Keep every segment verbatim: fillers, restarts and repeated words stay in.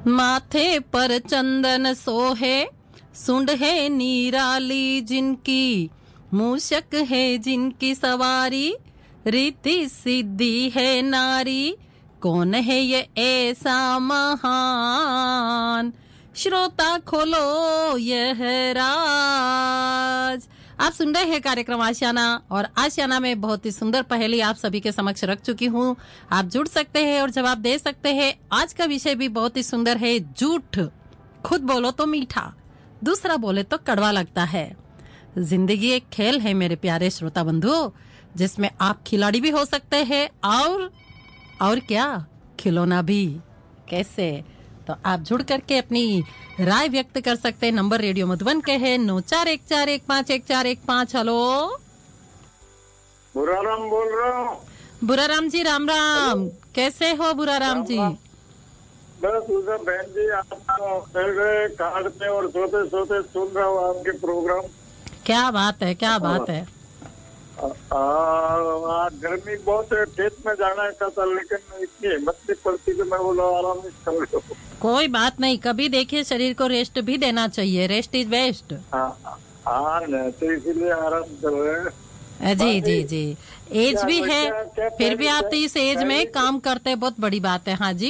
माथे पर चंदन सोहे, सुंड है निराली जिनकी, मूषक है जिनकी सवारी, रीति सिद्धि है नारी, कौन है ये ऐसा महान, श्रोता खोलो यह राज। आप सुन रहे हैं कार्यक्रम आशियाना, और आशियाना में बहुत ही सुंदर पहेली आप सभी के समक्ष रख चुकी हूँ। आप जुड़ सकते हैं और जवाब दे सकते हैं। आज का विषय भी बहुत ही सुंदर है, झूठ। खुद बोलो तो मीठा, दूसरा बोले तो कड़वा लगता है। जिंदगी एक खेल है मेरे प्यारे श्रोता बंधु, जिसमें आप खिलाड़ी भी हो सकते हैं और और क्या, खिलौना भी। कैसे? तो आप जुड़ करके अपनी राय व्यक्त कर सकते हैं। नंबर रेडियो मधुबन के है नौ चार एक चार एक पाँच एक चार एक पाँच। हेलो, बुराराम बोल रहा हूँ। बुराराम जी, राम राम। कैसे हो बुराराम जी? बस उधर बहन जी, आप कार्ड पे और सोते सोते सुन रहा हूँ आपके प्रोग्राम। क्या बात है, क्या बात है। आ, गर्मी बहुत है, खेत में जाना का था, लेकिन इतनी हिम्मत नहीं पड़ती कि मैं बोला आराम नहीं कर लो। कोई बात नहीं, कभी देखिए शरीर को रेस्ट भी देना चाहिए, रेस्ट इज बेस्ट। हाँ, तो इसीलिए आराम कर रहे हैं। जी जी जी, एज भी है, फिर भी आप इस एज में काम करते हैं, बहुत बड़ी बात है। हाँ जी,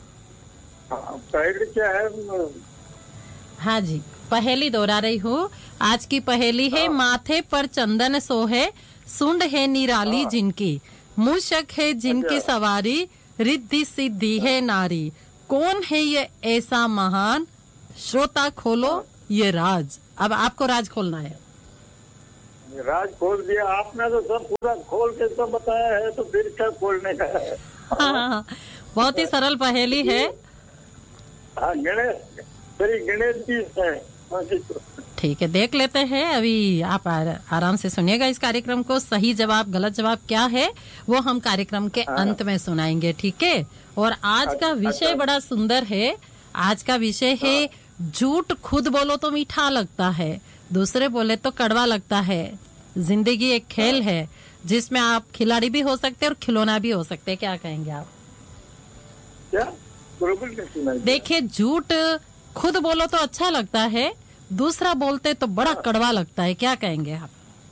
पहली क्या है? हाँ जी, पहेली दोहरा रही हूँ। आज की पहेली है, माथे पर चंदन सोहे, सुंड है निराली जिनकी, मूषक है जिनकी सवारी, रिद्धि सिद्धि है नारी, कौन है ये ऐसा महान, श्रोता खोलो ये राज। अब आपको राज खोलना है। राज खोल दिया आपने, तो सब पूरा खोल के सब बताया है, तो फिर क्या खोलने का है? हाँ, हाँ, बहुत ही सरल पहेली है। हाँ, गणेश, तेरी गणेश जी है। ठीक है, देख लेते हैं। अभी आप आराम से सुनिएगा इस कार्यक्रम को। सही जवाब गलत जवाब क्या है वो हम कार्यक्रम के हाँ। अंत में सुनाएंगे, ठीक है। और आज का विषय बड़ा सुंदर है। आज का विषय है झूठ। खुद बोलो तो मीठा लगता है, दूसरे बोले तो कड़वा लगता है। जिंदगी एक खेल है जिसमें आप खिलाड़ी भी हो सकते हैं और खिलौना भी हो सकते हैं। क्या कहेंगे आप? क्या? देखिए, झूठ खुद बोलो तो अच्छा लगता है, दूसरा बोलते तो बड़ा कड़वा लगता है। क्या कहेंगे आप?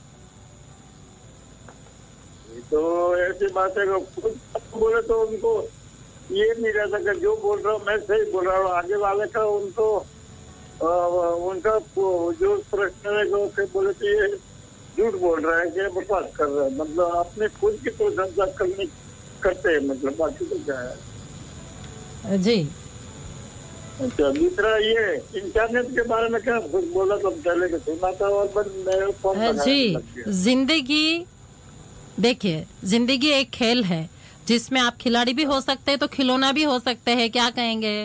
तो ऐसी बात है, खुद बोले तो उनको ये नहीं रहता कि जो बोल रहा हूँ मैं सही बोल रहा हूँ, आगे वाले का उनको आ, उनका जो प्रश्न है बोले तो ये झूठ बोल रहा है, क्या बकवास कर रहा है, मतलब अपने खुद की प्रशंसा करने करते हैं, मतलब बाकी तो क्या है जी। अच्छा, दूसरा ये इंटरनेट के बारे में क्या बोला, तो पहले के सुना था और बस जी। जिंदगी, देखिए, जिंदगी एक खेल है जिसमें आप खिलाड़ी भी हो सकते हैं तो खिलौना भी हो सकते हैं। क्या कहेंगे?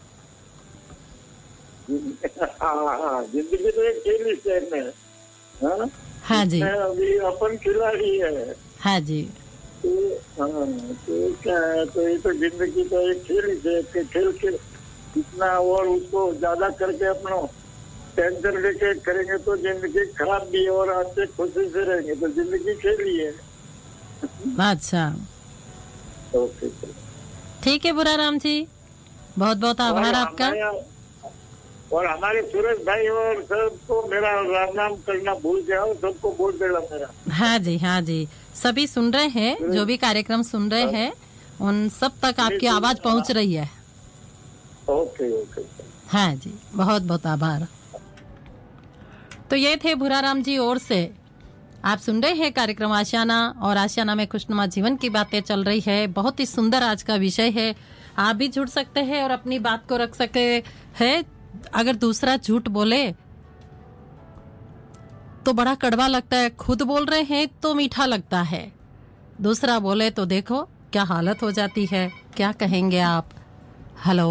हाँ हाँ, जिंदगी तो एक खेल ही है। हाँ? हाँ जी, अभी अपन खिलाड़ी है। हाँ जी, तो हाँ, तो क्या है, तो ये तो जिंदगी तो एक खेल ही है। खेल के इतना और उसको ज्यादा करके अपना टेंशन लेके करेंगे तो जिंदगी खराब भी है, और अच्छे खुशी से रहेंगे तो जिंदगी खेल ही है। अच्छा, ओके, ठीक है बुराराम जी, बहुत बहुत आभार आपका। और हमारे सूरज भाई और सबको मेरा राम नाम करना भूल गया, सबको बोल देना मेरा। हाँ जी, हाँ जी, सभी सुन रहे हैं, जो भी कार्यक्रम सुन रहे हैं उन सब तक आपकी आवाज पहुंच रही है। ओके ओके, हाँ जी, बहुत बहुत आभार। तो ये थे भूराराम जी ओर से। आप सुन रहे हैं कार्यक्रम आशियाना, और आशियाना में खुशनुमा जीवन की बातें चल रही है। बहुत ही सुंदर आज का विषय है। आप भी जुड़ सकते हैं और अपनी बात को रख सकते हैं। अगर दूसरा झूठ बोले तो बड़ा कड़वा लगता है, खुद बोल रहे हैं तो मीठा लगता है, दूसरा बोले तो देखो क्या हालत हो जाती है। क्या कहेंगे आप? हेलो,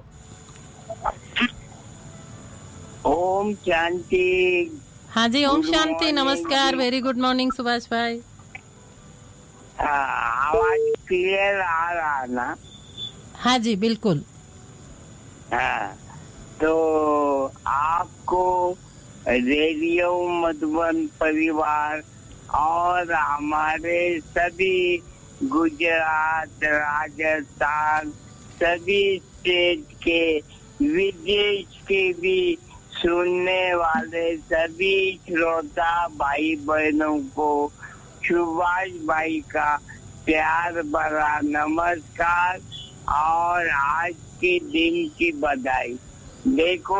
ओम शांति। हाँ जी, ओम शांति, नमस्कार, वेरी गुड मॉर्निंग सुभाष भाई। आवाज क्लियर आ रहा ना? हाँ जी, बिल्कुल। हाँ, तो आपको रेडियो मधुबन परिवार और हमारे सभी गुजरात, राजस्थान, सभी स्टेट के विदेश के भी सुनने वाले सभी श्रोता भाई बहनों को सुभाष भाई का प्यार भरा नमस्कार और आज के दिन की बधाई। देखो,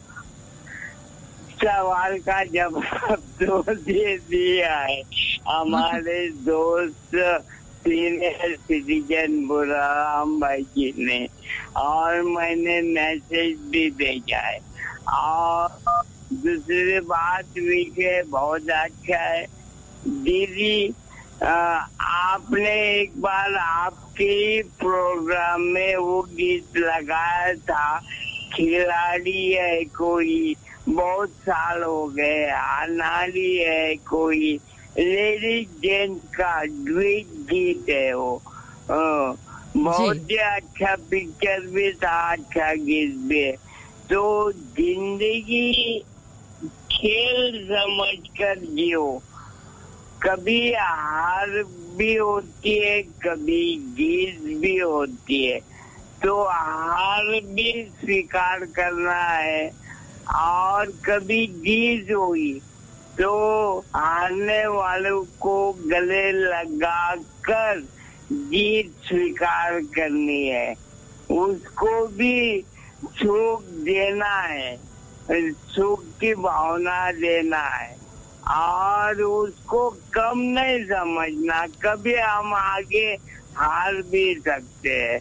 सवाल का जवाब तो दे दिया है हमारे दोस्त सीनियर सिटीजन बुराराम भाई जी ने, और मैंने मैसेज भी भेजा है। और दूसरी बात विषय बहुत अच्छा है दीदी। आपने एक बार आपके प्रोग्राम में वो गीत लगाया था, खिलाड़ी है कोई, बहुत साल हो गए, अनाड़ी है कोई, लेडीज जेंट्स का द्वित गीत है वो। आ, बहुत ही अच्छा पिक्चर भी था, अच्छा गीत भी है। तो जिंदगी खेल समझकर जियो, कभी हार भी होती है, कभी जीत भी होती है, तो हार भी स्वीकार करना है, और कभी जीत हुई तो हारने वालों को गले लगा कर जीत स्वीकार करनी है, उसको भी सुख देना है, सुख की भावना देना है, और उसको कम नहीं समझना। कभी हम आगे हार भी सकते हैं।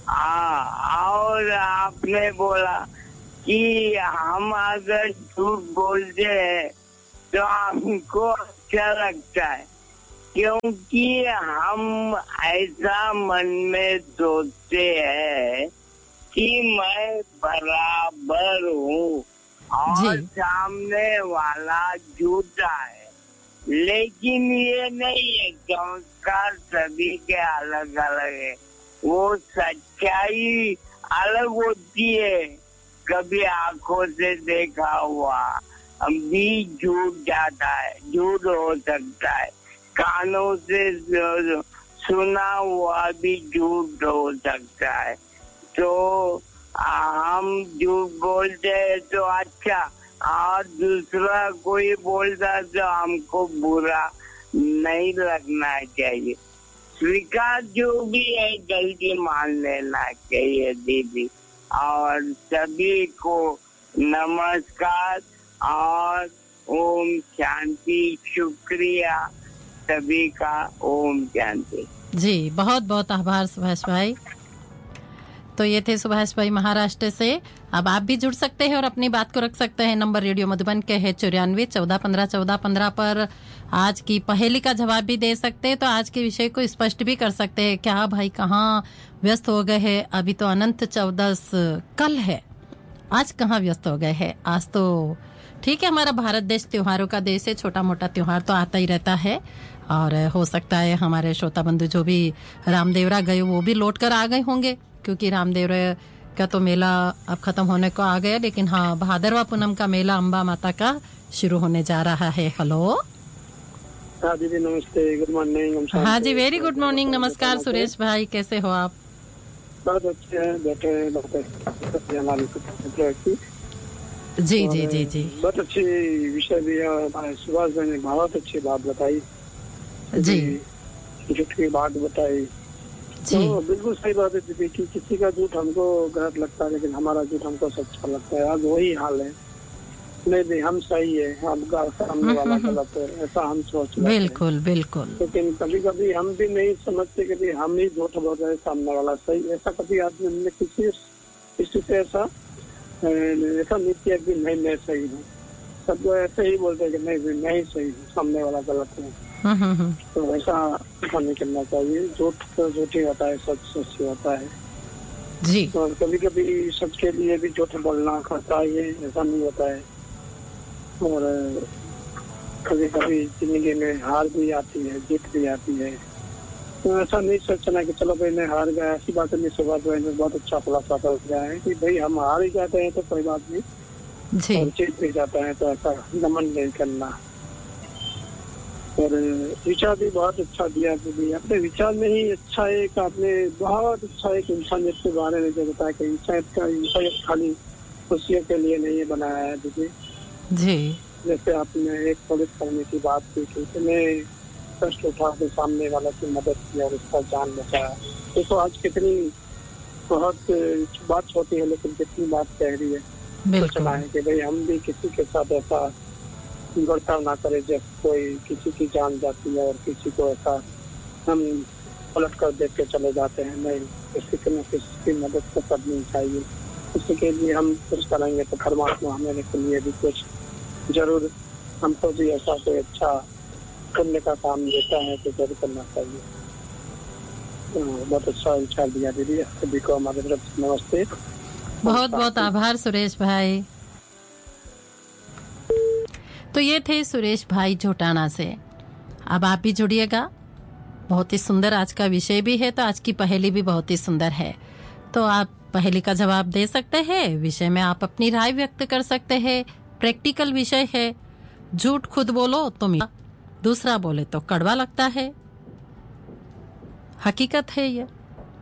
और आपने बोला कि हम अगर झूठ बोलते हैं तो हमको अच्छा लगता है, क्योंकि हम ऐसा मन में सोचते हैं कि मैं बराबर हूँ और सामने वाला झूठा है। लेकिन ये नहीं है, संस्कार सभी के अलग अलग है, वो सच्चाई अलग होती है। कभी आंखों से देखा हुआ भी झूठ जाता है, झूठ हो सकता है, कानों से सुना हुआ भी झूठ हो सकता है। तो हम झूठ बोलते हैं तो अच्छा, और दूसरा कोई बोलता तो हमको बुरा नहीं लगना चाहिए। स्वीकार जो भी है गलती मान लेना चाहिए दीदी। और सभी को नमस्कार और ओम शांति, शुक्रिया सभी का, ओम शांति। जी, बहुत बहुत आभार सुभाष भाई। तो ये थे सुभाष भाई महाराष्ट्र से। अब आप भी जुड़ सकते हैं और अपनी बात को रख सकते हैं। नंबर रेडियो मधुबन के है चौरानवे चौदह पंद्रह चौदह पंद्रह पर। आज की पहेली का जवाब भी दे सकते हैं, तो आज के विषय को स्पष्ट भी कर सकते हैं। क्या भाई कहाँ व्यस्त हो गए हैं? अभी तो अनंत चौदस कल है, आज कहाँ व्यस्त हो गए हैं? आज तो ठीक है, हमारा भारत देश त्योहारों का देश है, छोटा मोटा त्योहार तो आता ही रहता है। और हो सकता है हमारे श्रोता बंधु जो भी रामदेवरा गए वो भी लौट कर आ गए होंगे, क्योंकि रामदेवरा का तो मेला अब खत्म होने को आ गया। लेकिन हाँ, भादरवा पूनम का मेला अम्बा माता का शुरू होने जा रहा है। हेलो, हाँ दीदी नमस्ते, गुड मॉर्निंग। हाँ जी, वेरी गुड मॉर्निंग, नमस्कार सुरेश भाई, कैसे हो आप? बहुत अच्छे हैं, बैठे हैं जी जी जी जी बहुत अच्छी विषय दिया सुभाष भाई ने, बहुत अच्छी बात बताई जी, झूठ की बात बताई। तो बिल्कुल सही बात है दीदी कि किसी का झूठ हमको गलत लगता है, लेकिन हमारा झूठ हमको सच्चा लगता है। आज वही हाल है, नहीं नहीं हम सही है, हमका सामने वाला गलत है, ऐसा हम सोच रहे हैं। बिल्कुल बिल्कुल। लेकिन कभी कभी हम भी नहीं समझते कि हम ही झूठ बोल रहे हैं, सामने वाला सही। ऐसा कभी आदमी ने किसी किसी से ऐसा ऐसा नहीं किया कि नहीं मैं सही हूँ। सब ऐसे ही बोलते हैं कि नहीं मैं ही सही हूँ, सामने वाला गलत है। तो ऐसा नहीं करना चाहिए। झूठ तो झूठ ही होता है, सच सच ही होता है जी। और कभी कभी सच के लिए भी झूठ बोलना खतरा है, ऐसा नहीं होता है। और कभी कभी जिंदगी में हार भी आती है, जीत भी आती है। तो ऐसा नहीं सोचना कि चलो भाई मैं हार गया, ऐसी बात नहीं। सुभाष भाई ने बहुत अच्छा खुलासा कर दिया है कि भाई हम हार ही जाते हैं तो कोई बात नहीं, और जीत भी जाता है तो ऐसा घमंड नहीं करना। और विचार भी बहुत अच्छा दिया दीदी। अपने विचार में ही अच्छा एक आपने बहुत अच्छा एक इंसानियत के बारे में जो बताया कि इंसानियत का इंसानियत खाली खुशियों के लिए नहीं बनाया है दीदी जी। जैसे आपने एक पुलिस करने की बात की कि इतने कष्ट उठा के सामने वाला की मदद की और उसका जान बचाया। देखो आज कितनी बहुत बात छोटी है लेकिन कितनी बात कह रही है। बिल्कुल है कि भाई हम भी किसी के साथ ऐसा बर्ताव ना करें जब कोई किसी की जान जाती है और किसी को ऐसा हम पलट कर देख के चले जाते हैं। नहीं, किसी न किसी की मदद तो करनी चाहिए। इसी के लिए हम कुछ करेंगे तो परमात्मा हमें के लिए भी कुछ जरूर हमको भी ऐसा कोई अच्छा करने का काम देता है तो जरूर करना चाहिए। बहुत अच्छा विचार दिया दीदी। सभी को हमारे तरफ से नमस्ते। बहुत बहुत आभार सुरेश भाई। तो ये थे सुरेश भाई जोटाना से। अब आप भी जुड़िएगा, बहुत ही सुंदर आज का विषय भी है, तो आज की पहेली भी बहुत ही सुंदर है। तो आप पहेली का जवाब दे सकते हैं, विषय में आप अपनी राय व्यक्त कर सकते हैं। प्रैक्टिकल विषय है, झूठ खुद बोलो तो मीठा, दूसरा बोले तो कड़वा लगता है। हकीकत है ये।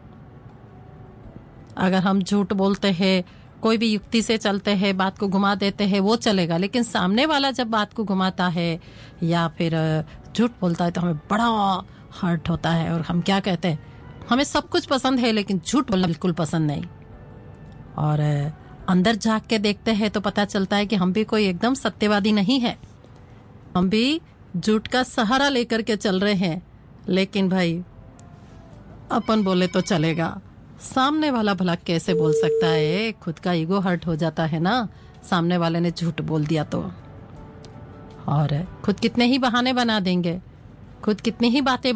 अगर हम झूठ बोलते हैं, कोई भी युक्ति से चलते हैं, बात को घुमा देते हैं, वो चलेगा, लेकिन सामने वाला जब बात को घुमाता है या फिर झूठ बोलता है तो हमें बड़ा हर्ट होता है। और हम क्या कहते हैं, हमें सब कुछ पसंद है लेकिन झूठ बोलना बिल्कुल पसंद नहीं। और अंदर झांक के देखते हैं तो पता चलता है कि हम भी कोई एकदम सत्यवादी नहीं है, हम भी झूठ का सहारा लेकर के चल रहे हैं। लेकिन भाई अपन बोले तो चलेगा, सामने वाला भला कैसे बोल सकता है। खुद का ईगो हर्ट हो जाता है ना, सामने वाले ने झूठ बोल दिया तो। और खुद कितने ही बहाने बना देंगे, खुद कितनी ही बातें